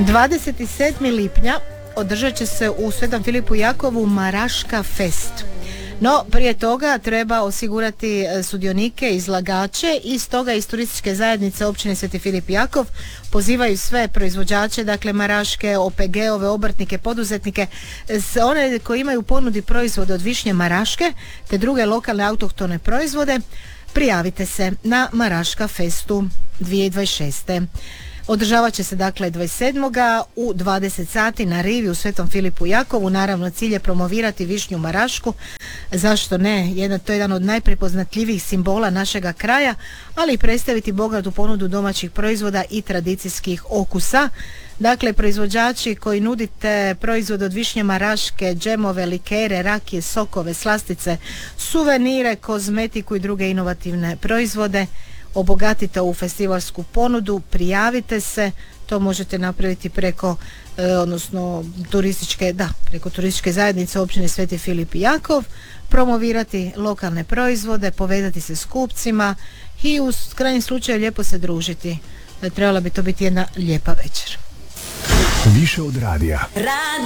27. lipnja održat će se u Svetom Filipu Jakovu Maraška fest. No, prije toga treba osigurati sudionike, izlagače i stoga iz turističke zajednice općine Sveti Filip Jakov pozivaju sve proizvođače, dakle maraške, OPG-ove, obrtnike, poduzetnike, one koji imaju u ponudi proizvode od višnje maraške te druge lokalne autohtone proizvode, prijavite se na Maraška festu 2026. Održavat će se dakle 27. u 20 sati na rivi u Svetom Filipu Jakovu. Naravno, cilj je promovirati višnju marašku. Zašto ne? To je jedan od najprepoznatljivijih simbola našega kraja, ali i predstaviti bogatu ponudu domaćih proizvoda i tradicijskih okusa. Dakle, proizvođači koji nudite proizvode od višnje maraške, džemove, likere, rakije, sokove, slastice, suvenire, kozmetiku i druge inovativne proizvode, obogatite ovu festivalsku ponudu, prijavite se, to možete napraviti preko turističke zajednice općine Sveti Filip i Jakov, promovirati lokalne proizvode, povezati se s kupcima i u krajnjem slučaju lijepo se družiti. Trebala bi to biti jedna lijepa večer. Više od radija.